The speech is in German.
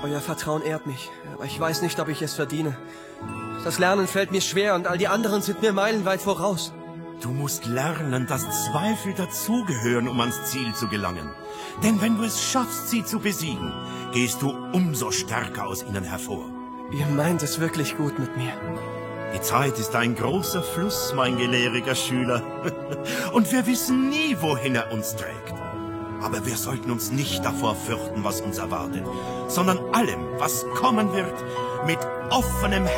Euer Vertrauen ehrt mich, aber ich weiß nicht, ob ich es verdiene. Das Lernen fällt mir schwer und all die anderen sind mir meilenweit voraus. Du musst lernen, dass Zweifel dazugehören, um ans Ziel zu gelangen. Denn wenn du es schaffst, sie zu besiegen, gehst du umso stärker aus ihnen hervor. Ihr meint es wirklich gut mit mir. Die Zeit ist ein großer Fluss, mein gelehriger Schüler. Und wir wissen nie, wohin er uns trägt. Aber wir sollten uns nicht davor fürchten, was uns erwartet, sondern allem, was kommen wird, mit offenem